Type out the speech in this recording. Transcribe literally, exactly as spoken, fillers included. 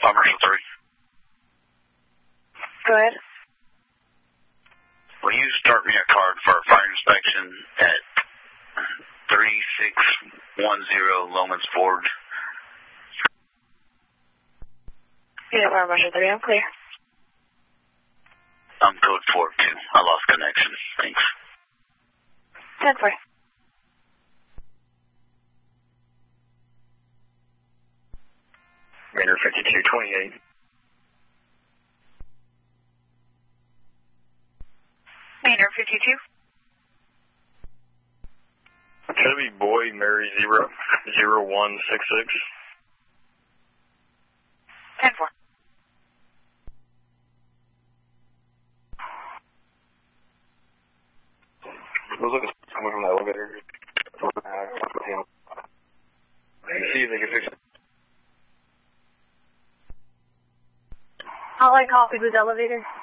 Five Marshall three. Go ahead. Will you start me a card for a fire inspection at three six one zero Lomans Ford? Yeah, Five Marshall three, I'm clear. I'm code four two. I lost connection. Thanks. ten four. Raider fifty-two twenty-eight. Raider fifty-two. Chevy Boy Mary zero zero one six six. ten four. I was looking at someone from the elevator. See if they can fix it. Hotline coffee with elevator.